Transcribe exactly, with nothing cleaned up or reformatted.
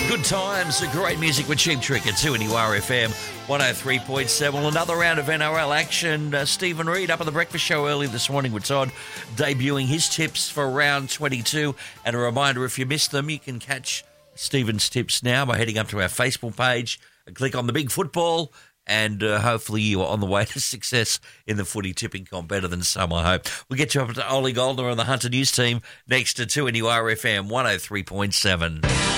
Good times, great music with Cheap Trick at two N U R F M one oh three point seven. Well, another round of N R L action. Uh, Stephen Reid up on the breakfast show early this morning with Todd, debuting his tips for round twenty-two. And a reminder, if you missed them, you can catch Stephen's tips now by heading up to our Facebook page and click on the big football. And uh, hopefully you are on the way to success in the footy tipping comp. Better than some, I hope. We'll get you up to Ollie Goldner and the Hunter News team next to two N U R F M one oh three point seven.